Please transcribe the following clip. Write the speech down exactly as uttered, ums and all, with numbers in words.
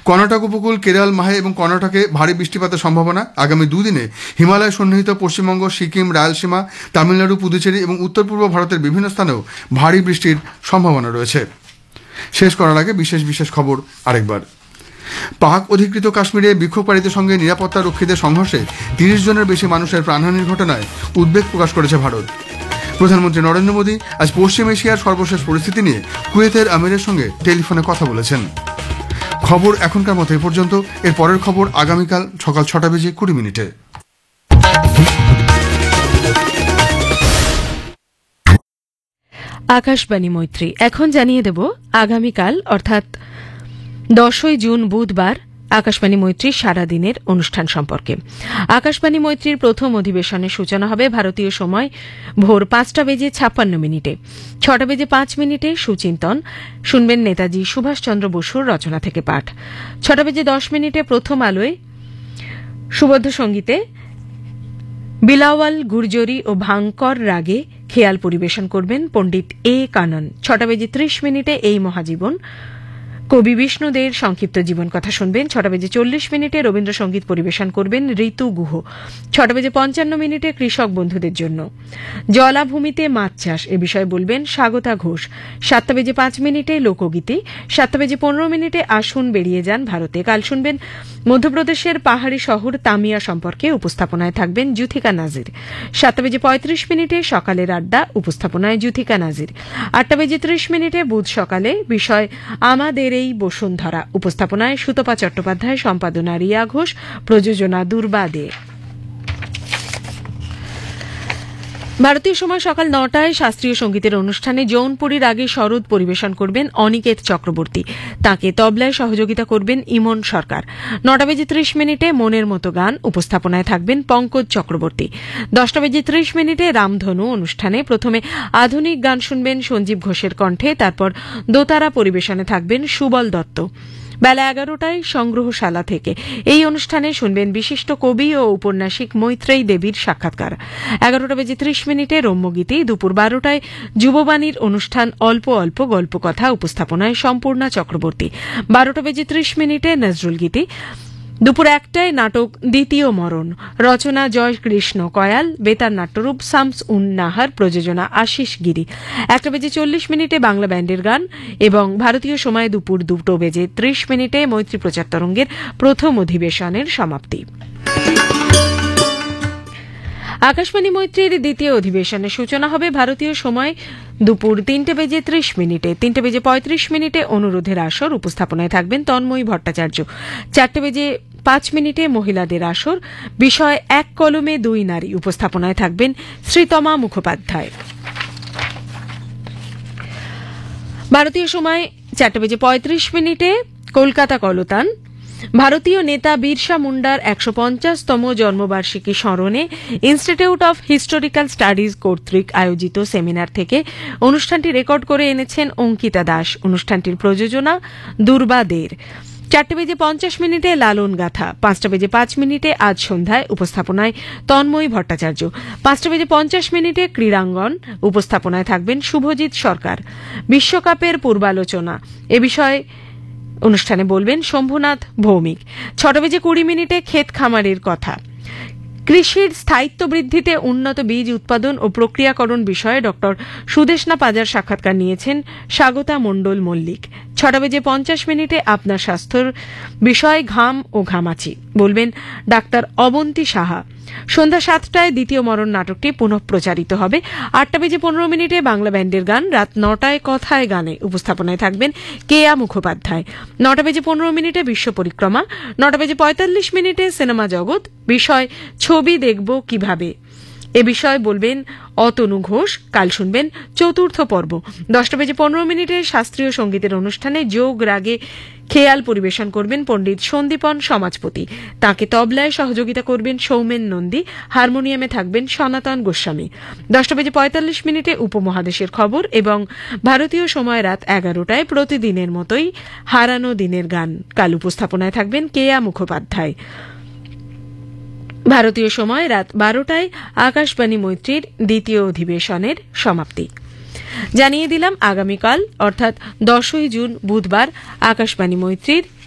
কর্ণাটক উপকূল, কেরল, মাহে এবং কর্ণাটকে ভারী বৃষ্টিপাতের সম্ভাবনা। আগামী দুদিনে হিমালয় সন্নিহিত পশ্চিমবঙ্গ, সিকিম, রায়লসীমা, তামিলনাড়ু, পুদুচেরি এবং উত্তর পূর্ব ভারতের বিভিন্ন স্থানেও ভারী বৃষ্টির সম্ভাবনা রয়েছে। শেষ করার আগে বিশেষ বিশেষ খবর আরেকবার। পাক অধিকৃত কাশ্মীরে বিক্ষোভকারীদের সঙ্গে নিরাপত্তা রক্ষীদের সংঘর্ষে তিরিশ জনের বেশি মানুষের প্রাণহানির ঘটনায় উদ্বেগ প্রকাশ করেছে ভারত। প্রধানমন্ত্রী নরেন্দ্র মোদী আজ পশ্চিম এশিয়ার সর্বশেষ পরিস্থিতি নিয়ে কুয়েতের আমিরের সঙ্গে টেলিফোনে কথা বলেছেন। খবর এখনকার মতো এ পর্যন্ত। এর পরের খবর আগামীকাল সকাল ছটা বেজে কুড়ি মিনিটে। আকাশবাণী মৈত্রী এখন জানিয়ে দেব আগামীকাল অর্থাৎ দশই জুন বুধবার আকাশবাণী মৈত্রীর সারাদিনের অনুষ্ঠান সম্পর্কে। আকাশবাণী মৈত্রীর প্রথম অধিবেশনের সূচনা হবে ভারতীয় সময় ভোর পাঁচটা বেজে ছাপ্পান্ন মিনিটে। ছটা বেজে পাঁচ মিনিটে সুচিন্তন শুনবেন নেতাজি সুভাষচন্দ্র বসুর রচনা থেকে পাঠ। ছটা বেজে দশ মিনিটে প্রথম আলোয় সুবদ্ধ সঙ্গীতে বিলাওয়াল, গুর্জরি ও ভাঙ্কর রাগে খেয়াল পরিবেশন করবেন পণ্ডিত এ কানন। ছটা বেজে ত্রিশ মিনিটে এই মহাজীবন কবি বিষ্ণুদের সংক্ষিপ্ত জীবন কথা শুনবেন। ছটা বেজে চল্লিশ মিনিটে রবীন্দ্রসঙ্গীত পরিবেশন করবেন ঋতু গুহ। ছটা বেজে পঞ্চান্ন মিনিটে কৃষক বন্ধুদের জন্য জলাভূমিতে মাছ চাষ এ বিষয়ে বলবেন স্বাগতা ঘোষ। সাতটা বেজে পাঁচ মিনিটে লোকগীতি। সাতটা বেজে পনেরো মিনিটে আসুন বেরিয়ে যান ভারতে। কাল শুনবেন মধ্যপ্রদেশের পাহাড়ি শহর তামিয়া সম্পর্কে, উপস্থাপনায় থাকবেন জুথিকা নাজির। সাতটা বেজে পঁয়ত্রিশ মিনিটে সকালের আড্ডা, উপস্থাপনায় জুথিকা নাজির। আটটা বেজে ত্রিশ মিনিটে বুধ সকালে, বিষয় আমাদের এই বসুন্ধরা, উপস্থাপনায় সুতপা চট্টোপাধ্যায়, সম্পাদনা রিয়া ঘোষ, প্রযোজনা দুর্বা দে। ভারতীয় সময় সকাল নটায় শাস্ত্রীয় সঙ্গীতের অনুষ্ঠানে জৌনপুরীর আগে শরৎ পরিবেশন করবেন অনিকেত চক্রবর্তী। তাকে তবলায় সহযোগিতা করবেন ইমন সরকার। নটা বেজে ত্রিশ মিনিটে মনের মতো গান, উপস্থাপনায় থাকবেন পঙ্কজ চক্রবর্তী। দশটা বেজে ত্রিশ মিনিটে রামধনু অনুষ্ঠানে প্রথমে আধুনিক গান শুনবেন সঞ্জীব ঘোষের কণ্ঠে, তারপর দোতারা পরিবেশনে থাকবেন সুবল দত্ত। বেলা এগারোটায় সংগ্রহশালা থেকে এই অনুষ্ঠানে শুনবেন বিশিষ্ট কবি ও ঔপন্যাসিক মৈত্রেয়ী দেবীর সাক্ষাৎকার। এগারোটা বেজে ত্রিশ মিনিটে রম্যগীতি। দুপুর বারোটায় যুববাণীর অনুষ্ঠান অল্প অল্প গল্প কথা, উপস্থাপনায় সম্পূর্ণা চক্রবর্তী। বারোটা বেজে ত্রিশ মিনিটে নজরুল গীতি। দুপুর একটায় নাটক দ্বিতীয় মরণ, রচনা জয় কৃষ্ণ কয়াল, বেতার নাট্যরূপ শামস উন নাহার, প্রযোজনা আশিস গিরি। একটা বেজে চল্লিশ মিনিটে বাংলা ব্যান্ডের গান এবং ভারতীয় সময় দুপুর দুটো বেজে ত্রিশ মিনিটে মৈত্রী প্রচার তরঙ্গের প্রথম অধিবেশনের সমাপ্তি। আকাশবাণী মৈত্রীর দ্বিতীয় অধিবেশনের সূচনা হবে ভারতীয় সময় দুপুর তিনটে বেজে ত্রিশ মিনিটে। তিনটে বেজে পঁয়ত্রিশ মিনিটে অনুরোধের আসর, উপস্থাপনায় থাকবেন তন্ময়ী ভট্টাচার্য। চারটে বেজে পাঁচ মিনিটে মহিলাদের আসর, বিষয় এক কলমে দুই নারী, উপস্থাপনায় থাকবেন শ্রীতমা মুখোপাধ্যায়। ভারতীয় সময় চারটে বেজে পঁয়ত্রিশ মিনিটে কলকাতা কলতান, ভারতীয় নেতা বিরসা মুন্ডার একশো পঞ্চাশতম জন্মবার্ষিকী স্মরণে ইনস্টিটিউট অফ হিস্টোরিক্যাল স্টাডিজ কর্তৃক আয়োজিত সেমিনার থেকে অনুষ্ঠানটি রেকর্ড করে এনেছেন অঙ্কিতা দাস। অনুষ্ঠানটির প্রযোজনা দুর্বা দের। চারটে বেজে পঞ্চাশ মিনিটে লালন গাথা। পাঁচটা বেজে পাঁচ মিনিটে আজ সন্ধ্যায়, উপস্থাপনায় তন্ময়ী ভট্টাচার্য। পাঁচটা বেজে পঞ্চাশ মিনিটে ক্রীড়াঙ্গন, উপস্থাপনায় থাকবেন শুভজিৎ সরকার। বিশ্বকাপের পূর্বালোচনা এ বিষয়ে অনুষ্ঠানে বলবেন শম্ভুনাথ ভৌমিক। ছটা বেজে কুড়ি মিনিটে ক্ষেত খামারের কথা, কৃষির স্থায়িত্ব বৃদ্ধিতে উন্নত বীজ উৎপাদন ও প্রক্রিয়াকরণ বিষয়ে ড সুদেষ্ণা পাজার সাক্ষাৎকার নিয়েছেন স্বাগতা মণ্ডল মল্লিক। ছটা বেজে পঞ্চাশ মিনিটে আপনার স্বাস্থ্যের বিষয় ঘাম ও ঘামাচি, বলবেন ডাক্তার অবন্তী সাহা। সন্ধ্যা সাতটায় দ্বিতীয় মরণ নাটকটি পুনঃ প্রচারিত হবে। আটটা বেজে পনেরো মিনিটে বাংলা ব্যান্ডের গান। রাত নটায় কথায় গানে, উপস্থাপনায় থাকবেন কেয়া মুখোপাধ্যায়। নটা বেজে পনেরো মিনিটে বিশ্ব পরিক্রমা। নটা বেজে পঁয়তাল্লিশ মিনিটে সিনেমা জগৎ, বিষয় ছবি দেখব কিভাবে, এ বিষয়ে বলবেন অতনু ঘোষ। কাল শুনবেন চতুর্থ পর্ব। দশটা বেজে পনেরো মিনিটে শাস্ত্রীয় সঙ্গীতের অনুষ্ঠানে যোগ রাগে খেয়াল পরিবেশন করবেন পণ্ডিত সন্দীপন সমাজপতি। তাকে তবলায় সহযোগিতা করবেন সৌমেন নন্দী। হারমোনিয়ামে থাকবেন সনাতন গোস্বামী। দশটা বেজে পঁয়তাল্লিশ মিনিটে উপমহাদেশের খবর এবং ভারতীয় সময় রাত এগারোটায় প্রতিদিনের মতোই হারানো দিনের গান। কাল উপস্থাপনায় থাকবেন কেয়া মুখোপাধ্যায়। ভারতীয় সময় রাত বারোটায় আকাশবাণী মৈত্রীর দ্বিতীয় অধিবেশনের সমাপ্তি। জানিয়ে দিলাম আগামীকাল অর্থাৎ দশই জুন বুধবার আকাশবাণী মৈত্রীর